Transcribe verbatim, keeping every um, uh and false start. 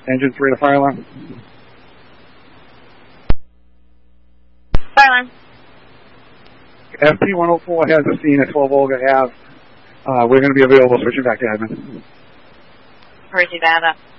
Engine three to fire alarm. Fire alarm. F P one oh four has a scene at twelve Olga Ave. Uh, we're going to be available switching back to admin. Roger that.